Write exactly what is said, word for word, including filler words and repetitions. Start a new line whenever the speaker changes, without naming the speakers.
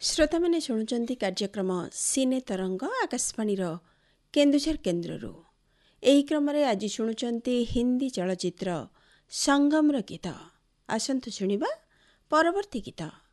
श्रोता मैंने शुणुचंती कार्यक्रम सिने तरंग आकाशवाणीर केन्दुझर केन्द्ररू। एही क्रम रे आज शुणुचंती हिंदी चलचित्र संगमर गीत। आसंतु शुणिबा परवर्ती गीत।